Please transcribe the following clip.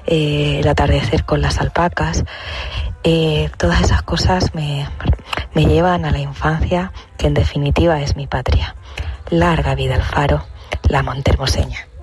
el atardecer con las alpacas. Todas esas cosas me llevan a la infancia, que en definitiva es mi patria. Larga vida al faro, la montehermoseña.